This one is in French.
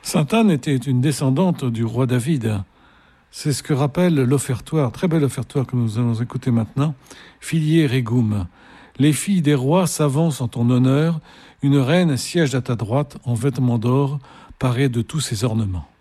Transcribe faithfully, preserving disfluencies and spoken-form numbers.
Sainte Anne était une descendante du roi David. C'est ce que rappelle l'offertoire, très bel offertoire que nous allons écouter maintenant, Filiae Regum. Les filles des rois s'avancent en ton honneur, une reine siège à ta droite en vêtements d'or, parée de tous ses ornements.